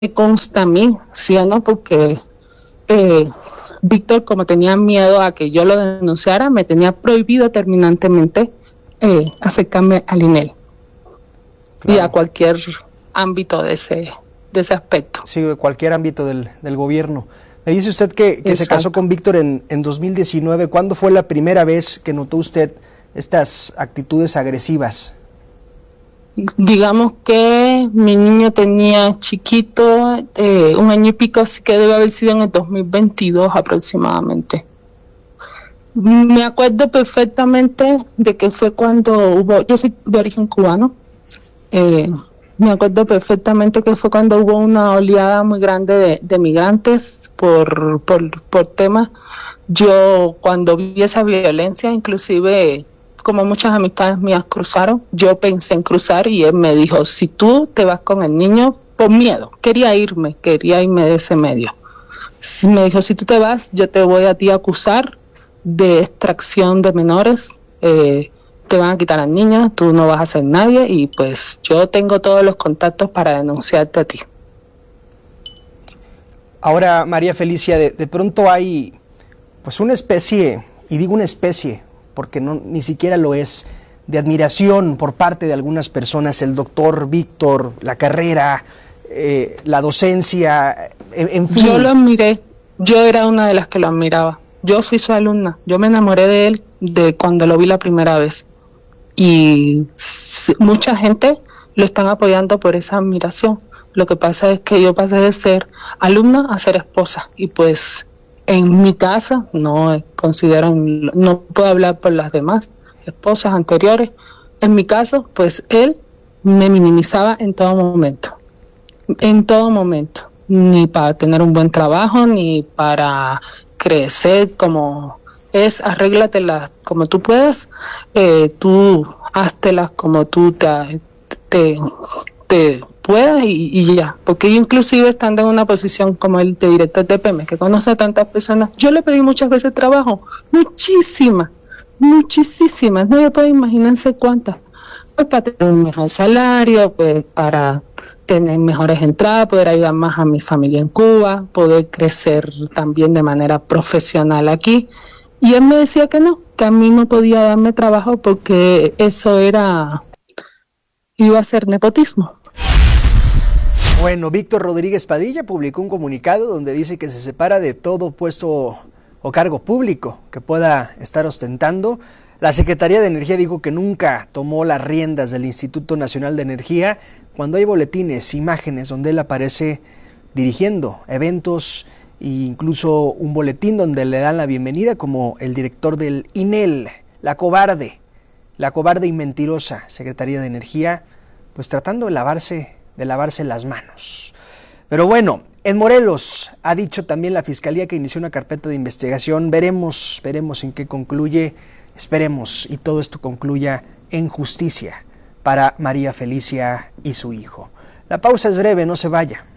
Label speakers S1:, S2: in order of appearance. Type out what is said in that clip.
S1: me consta a mí, ¿sí o no? Porque Víctor, como tenía miedo a que yo lo denunciara, me tenía prohibido terminantemente acercarme al INEL y a
S2: Claro.
S1: cualquier ámbito de ese aspecto.
S2: Sí, de cualquier ámbito del gobierno. Me dice usted que se casó
S1: Exacto.
S2: con Víctor en 2019. ¿Cuándo fue la primera vez que notó usted estas actitudes agresivas?
S1: Digamos que mi niño tenía chiquito, 1 año y pico, así que debe haber sido en el 2022 aproximadamente. Me acuerdo perfectamente de que fue cuando yo soy de origen cubano, eh, me acuerdo perfectamente que fue cuando hubo una oleada muy grande de migrantes por temas. Yo cuando vi esa violencia, inclusive como muchas amistades mías cruzaron, yo pensé en cruzar y él me dijo, si tú te vas con el niño, por miedo, quería irme de ese medio. Me dijo, si tú te vas, yo te voy a ti a acusar de extracción de menores, te van a quitar al niño, tú no vas a ser nadie y pues yo tengo todos los contactos para denunciarte a ti.
S2: Ahora, María Felicia, de pronto hay pues una especie, y digo una especie, porque no, ni siquiera lo es, de admiración por parte de algunas personas, el doctor Víctor, la carrera, la docencia, en fin.
S1: Yo lo admiré, yo era una de las que lo admiraba. Yo fui su alumna, yo me enamoré de él de cuando lo vi la primera vez. Y mucha gente lo están apoyando por esa admiración. Lo que pasa es que yo pasé de ser alumna a ser esposa y pues en mi casa no considero, no puedo hablar por las demás esposas anteriores. En mi caso, pues él me minimizaba en todo momento, ni para tener un buen trabajo, ni para crecer como es, arréglatelas como tú puedas, tú háztelas como tú te, te puedas y ya, porque yo inclusive estando en una posición como el de director de PM, que conoce a tantas personas, yo le pedí muchas veces trabajo, muchísimas, no le puedo imaginarse cuántas, pues para tener un mejor salario, pues para tener mejores entradas, poder ayudar más a mi familia en Cuba, poder crecer también de manera profesional aquí. Y él me decía que no, que a mí no podía darme trabajo porque iba a ser nepotismo.
S2: Bueno, Víctor Rodríguez Padilla publicó un comunicado donde dice que se separa de todo puesto o cargo público que pueda estar ostentando. La Secretaría de Energía dijo que nunca tomó las riendas del Instituto Nacional de Energía cuando hay boletines, imágenes donde él aparece dirigiendo eventos e incluso un boletín donde le dan la bienvenida como el director del INEL, la cobarde y mentirosa Secretaría de Energía, pues tratando de lavarse las manos. Pero bueno, en Morelos ha dicho también la Fiscalía que inició una carpeta de investigación. Veremos en qué concluye. Esperemos y todo esto concluya en justicia para María Felicia y su hijo. La pausa es breve, no se vaya.